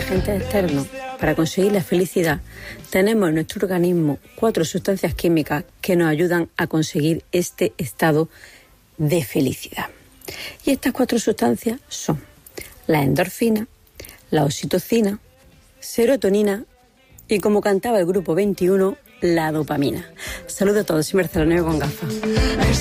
agentes externos para conseguir la felicidad, tenemos en nuestro organismo 4 sustancias químicas que nos ayudan a conseguir este estado de felicidad. Y estas 4 sustancias son la endorfina, la oxitocina, serotonina y, como cantaba el grupo 21, la dopamina. Saludos a todos, soy Marcela Nuevo con gafas.